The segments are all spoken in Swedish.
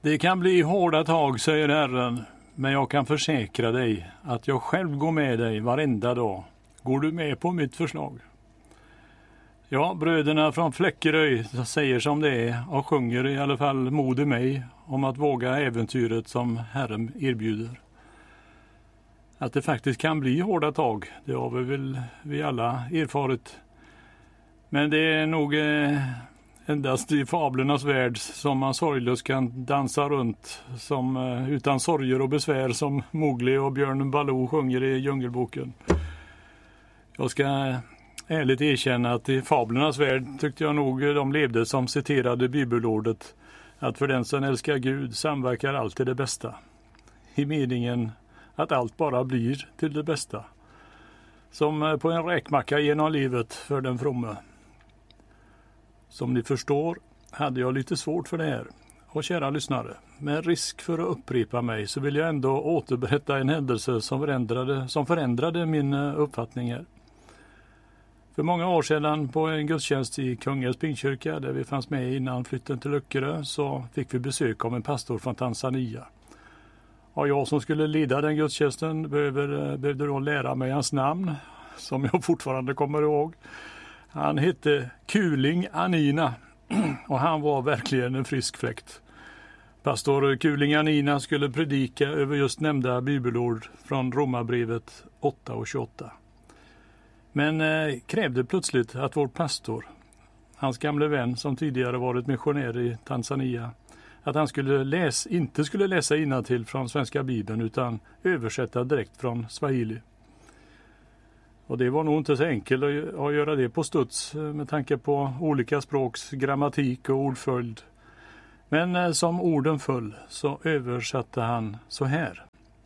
Det kan bli hårda tag, säger Herren, men jag kan försäkra dig att jag själv går med dig varenda dag. Går du med på mitt förslag? Ja, bröderna från Fläckeröj säger som det är och sjunger i alla fall mod i mig om att våga äventyret som Herren erbjuder. Att det faktiskt kan bli hårda tag, det har vi alla erfarit. Men det är nog endast i fablernas värld som man sorglöst kan dansa runt som utan sorger och besvär som Mowgli och Björn Baloo sjunger i Djungelboken. Jag ska ärligt erkänna att i fablernas värld tyckte jag nog de levde som citerade bibelordet att för den som älskar Gud samverkar allt till det bästa. I meningen att allt bara blir till det bästa. Som på en räkmacka genom livet för den fromme. Som ni förstår hade jag lite svårt för det här. Och kära lyssnare, med risk för att upprepa mig så vill jag ändå återberätta en händelse som förändrade min uppfattning här. För många år sedan på en gudstjänst i Kungälvs Pingstkyrka där vi fanns med innan flytten till Öckerö så fick vi besök av en pastor från Tanzania. Och jag som skulle leda den gudstjänsten behövde då lära mig hans namn som jag fortfarande kommer ihåg. Han hette Kuling Anina och han var verkligen en frisk fläkt. Pastor Kuling Anina skulle predika över just nämnda bibelord från Romarbrevet 8:28. Men krävde plötsligt att vår pastor, hans gamle vän som tidigare varit missionär i Tanzania, att han inte skulle läsa innantill från svenska bibeln utan översätta direkt från swahili. Och det var nog inte så enkelt att göra det på studs med tanke på olika språks grammatik och ordföljd. Men som orden föll så översatte han så här.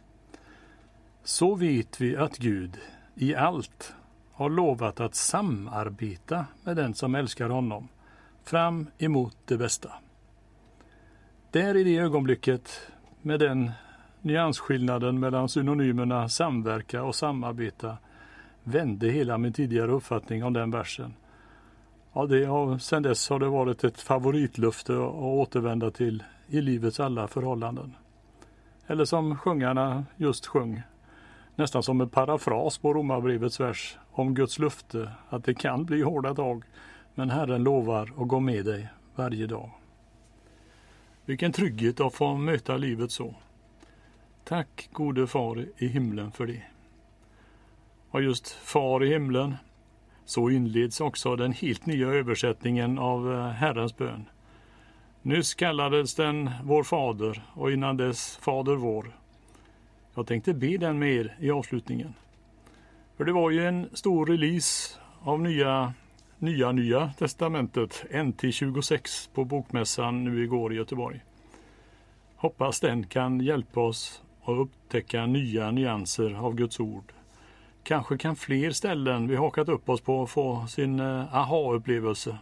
Så vet vi att Gud i allt har lovat att samarbeta med den som älskar honom fram emot det bästa. Där i det ögonblicket med den nyansskillnaden mellan synonymerna samverka och samarbeta vände hela min tidigare uppfattning om den versen. Ja, sen dess har det varit ett favoritlöfte att återvända till i livets alla förhållanden. Eller som sjungarna just sjöng, nästan som en parafras på Romarbrevets vers om Guds löfte att det kan bli hårda tag, men Herren lovar att gå med dig varje dag. Vilken trygghet att få möta livet så. Tack gode far i himlen för det. Och just far i himlen, så inleds också den helt nya översättningen av Herrens bön. Nyss kallades den vår fader och innan dess fader vår. Jag tänkte be den med er i avslutningen. För det var ju en stor release av nya testamentet NT26 på bokmässan nu igår i Göteborg. Hoppas den kan hjälpa oss att upptäcka nya nyanser av Guds ord. Kanske kan fler ställen vi hakat upp oss på få sin aha-upplevelse.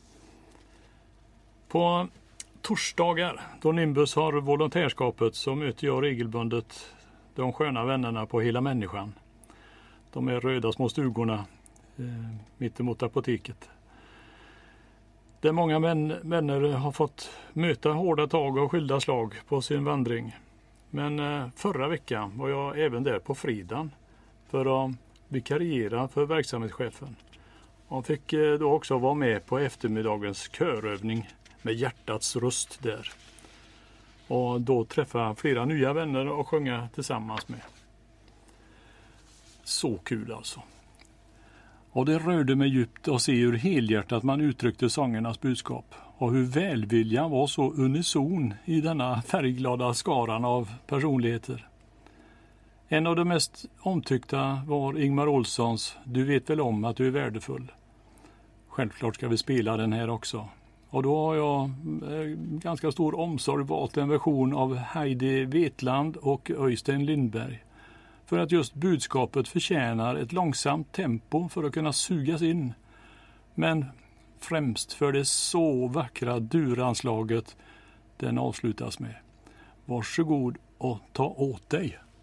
På torsdagar då Nimbus har volontärskapet så möter jag regelbundet de sköna vännerna på Hela människan. De är röda små stugorna mittemot apoteket. Där många vänner har fått möta hårda tag och skilda slag på sin vandring. Men förra veckan var jag även där på fredagen för att vikariera för verksamhetschefen. Han fick då också vara med på eftermiddagens körövning med hjärtats röst där. Och då träffa flera nya vänner och sjunga tillsammans med. Så kul alltså. Och det rörde mig djupt att se hur helhjärtat man uttryckte sångernas budskap. Och hur välviljan var så unison i denna färgglada skaran av personligheter. En av de mest omtyckta var Ingmar Olssons Du vet väl om att du är värdefull. Självklart ska vi spela den här också. Och då har jag ganska stor omsorg valt en version av Heidi Vetland och Öystein Lindberg. För att just budskapet förtjänar ett långsamt tempo för att kunna sugas in. Men främst för det så vackra duranslaget den avslutas med. Varsågod och ta åt dig.